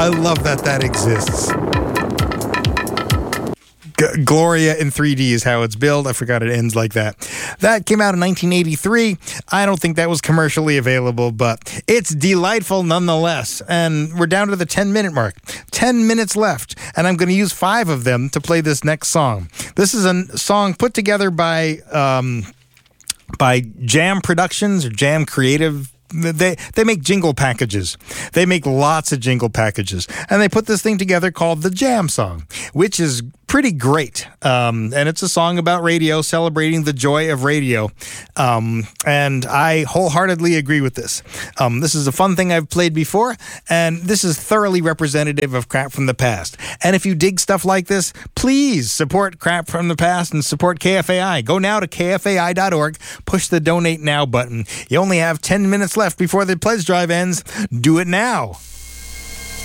I love that exists. Gloria in 3D is how it's billed. I forgot it ends like that. That came out in 1983. I don't think that was commercially available, but it's delightful nonetheless. And we're down to the 10-minute mark. 10 minutes left, and I'm going to use 5 of them to play this next song. This is a song put together by Jam Productions or Jam Creative. They make jingle packages. They make lots of jingle packages. And they put this thing together called the Jam Song, which is pretty great. And it's a song about radio, celebrating the joy of radio. And I wholeheartedly agree with this. This is a fun thing I've played before, and this is thoroughly representative of Crap from the Past. And if you dig stuff like this, please support Crap from the Past and support KFAI. Go now to kfai.org, push the Donate Now button. You only have 10 minutes left before the pledge drive ends. Do it now.